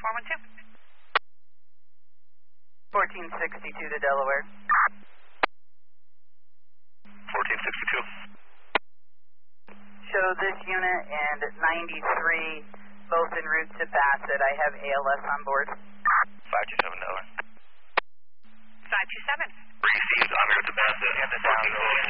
412. 1462 to Delaware. 1462. Show this unit and 93 both en route to Bassett. I have ALS on board. 527 Delaware. 527. Received en route to Bassett and the down.